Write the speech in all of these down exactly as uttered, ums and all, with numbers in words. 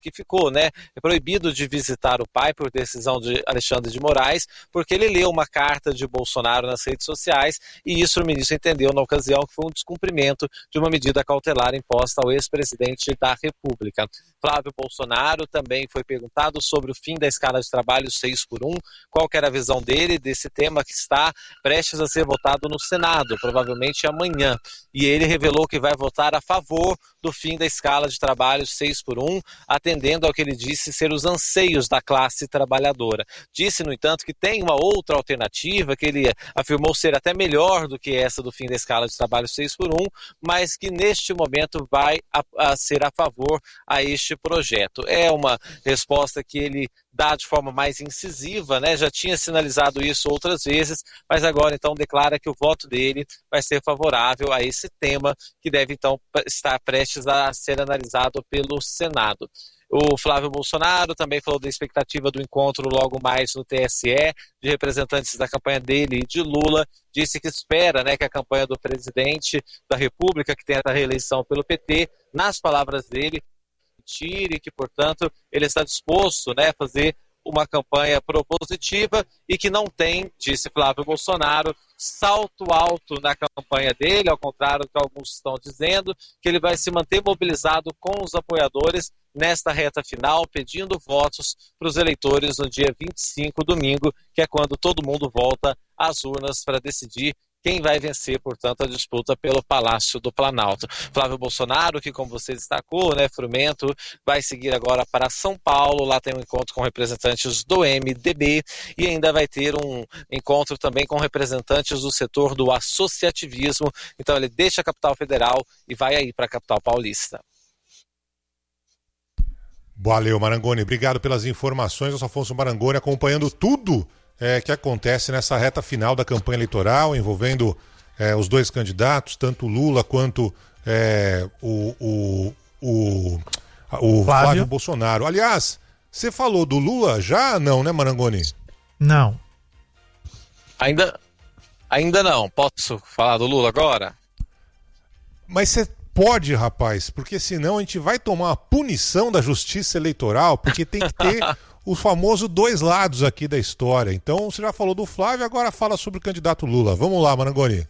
que ficou, né, é proibido de visitar o pai por decisão de Alexandre de Moraes, porque ele leu uma carta de Bolsonaro nas redes sociais e isso o ministro entendeu na ocasião que foi um descumprimento de uma medida cautelar imposta ao ex-presidente da República. Flávio Bolsonaro também foi perguntado sobre o fim da escala de trabalho seis por um, qual que era a visão dele desse tema que está prestes a ser votado no Senado, provavelmente amanhã. E ele revelou que vai votar a favor do fim da escala de trabalho seis por um, atendendo ao que ele disse ser os anseios da classe trabalhadora. Disse, no entanto, que tem uma outra alternativa, que ele afirmou ser até melhor do que essa do fim da escala de trabalho seis por um, mas que neste momento vai a, a ser a favor a este projeto. É uma resposta que ele dá de forma mais incisiva, né? Já tinha sinalizado isso outras vezes, mas agora então declara que o voto dele vai ser favorável a esse tema, que deve então estar prestes a ser analisado pelo Senado. O Flávio Bolsonaro também falou da expectativa do encontro logo mais no T S E, de representantes da campanha dele e de Lula. Disse que espera, né, que a campanha do presidente da República, que tenta a reeleição pelo P T, nas palavras dele, tire, que, portanto, ele está disposto, né, a fazer uma campanha propositiva e que não tem, disse Flávio Bolsonaro, salto alto na campanha dele, ao contrário do que alguns estão dizendo, que ele vai se manter mobilizado com os apoiadores nesta reta final, pedindo votos para os eleitores no dia vinte e cinco, domingo, que é quando todo mundo volta às urnas para decidir quem vai vencer, portanto, a disputa pelo Palácio do Planalto. Flávio Bolsonaro, que, como você destacou, né, Frumento, vai seguir agora para São Paulo, lá tem um encontro com representantes do M D B e ainda vai ter um encontro também com representantes do setor do associativismo. Então ele deixa a capital federal e vai aí para a capital paulista. Valeu, Marangoni. Obrigado pelas informações. Eu sou Afonso Marangoni, acompanhando tudo É, que acontece nessa reta final da campanha eleitoral, envolvendo é, os dois candidatos, tanto Lula quanto é, o, o, o, o Flávio. Flávio Bolsonaro. Aliás, você falou do Lula já? Não, né, Marangoni? Não. Ainda, ainda não. Posso falar do Lula agora? Mas você pode, rapaz, porque senão a gente vai tomar uma punição da Justiça Eleitoral, porque tem que ter o famoso dois lados aqui da história. Então você já falou do Flávio, agora fala sobre o candidato Lula. Vamos lá, Marangoni.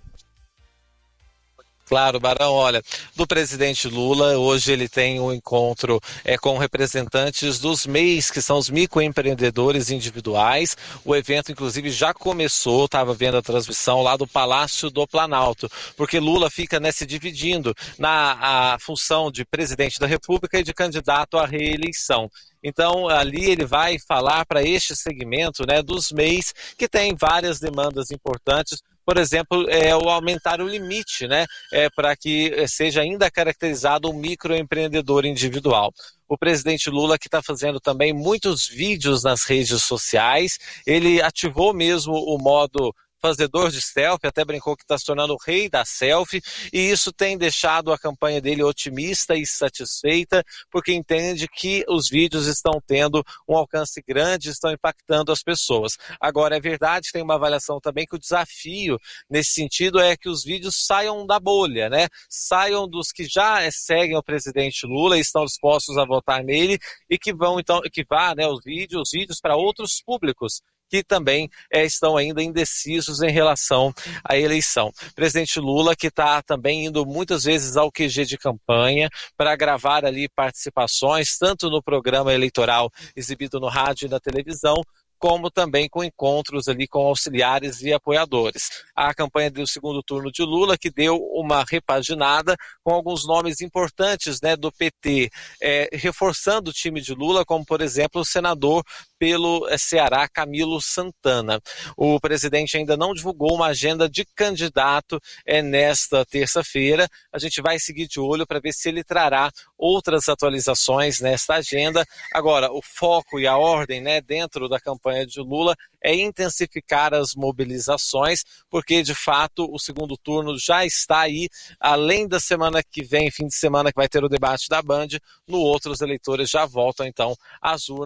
Claro, Barão, olha, do presidente Lula, hoje ele tem um encontro é, com representantes dos M E Is, que são os microempreendedores individuais. O evento, inclusive, já começou, estava vendo a transmissão lá do Palácio do Planalto, porque Lula fica, né, se dividindo na a função de presidente da República e de candidato à reeleição. Então, ali ele vai falar para este segmento, né, dos M E Is, que tem várias demandas importantes. Por exemplo, é, o aumentar o limite, né, é, para que seja ainda caracterizado um microempreendedor individual. O presidente Lula, que está fazendo também muitos vídeos nas redes sociais, ele ativou mesmo o modo fazedor de selfie, até brincou que está se tornando o rei da selfie, e isso tem deixado a campanha dele otimista e satisfeita, porque entende que os vídeos estão tendo um alcance grande, estão impactando as pessoas. Agora, é verdade, tem uma avaliação também que o desafio nesse sentido é que os vídeos saiam da bolha, né? Saiam dos que já seguem o presidente Lula e estão dispostos a votar nele, e que vão, então, que vá, né, os vídeos, os vídeos para outros públicos, que também é, estão ainda indecisos em relação à eleição. O presidente Lula, que está também indo muitas vezes ao Q G de campanha para gravar ali participações, tanto no programa eleitoral exibido no rádio e na televisão, como também com encontros ali com auxiliares e apoiadores. A campanha do segundo turno de Lula, que deu uma repaginada com alguns nomes importantes, né, do P T, é, reforçando o time de Lula, como, por exemplo, o senador pelo Ceará, Camilo Santana. O presidente ainda não divulgou uma agenda de candidato é, nesta terça-feira. A gente vai seguir de olho para ver se ele trará outras atualizações nesta agenda. Agora, o foco e a ordem, né, dentro da campanha de Lula é intensificar as mobilizações, porque de fato o segundo turno já está aí, além da semana que vem, fim de semana que vai ter o debate da Band, no outro os eleitores já voltam então às urnas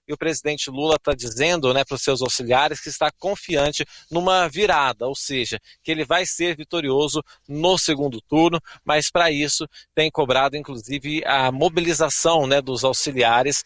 e o presidente Lula está dizendo, né, para os seus auxiliares que está confiante numa virada, ou seja, que ele vai ser vitorioso no segundo turno, mas para isso tem cobrado inclusive a mobilização, né, dos auxiliares